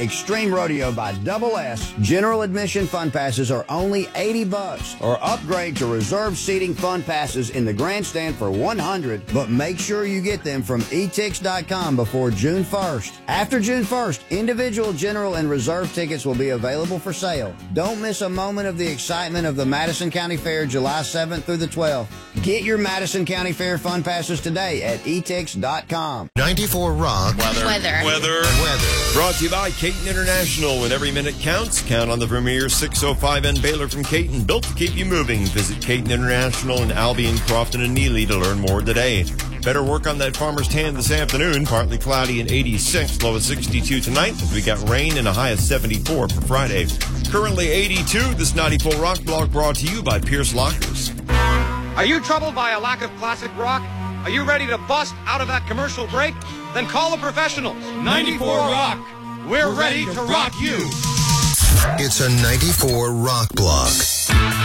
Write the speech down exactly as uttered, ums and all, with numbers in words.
Extreme Rodeo by Double S. General admission fun passes are only eighty bucks, or upgrade to reserved seating fun passes in the grandstand for one hundred, but make sure you get them from e tix dot com before June first. After June first, individual general and reserve tickets will be available for sale. Don't miss a moment of the excitement of the Madison County Fair July seventh through the twelfth. Get your Madison County Fair fun passes today at e tix dot com. ninety-four Rock. Weather. Weather. Weather. Weather. Brought to you by Caton International. When every minute counts, count on the premier six oh five N Baylor from Caton, built to keep you moving. Visit Caton International in Albion, Crofton, and Neely to learn more today. Better work on that farmer's tan this afternoon. Partly cloudy and eighty-six, low of sixty-two tonight. We got rain and a high of seventy-four for Friday. Currently eighty-two. This ninety-four Rock Block brought to you by Pierce Lockers. Are you troubled by a lack of classic rock? Are you ready to bust out of that commercial break? Then call the professionals. ninety-four Rock. We're ready to rock you. It's a ninety-four Rock Block.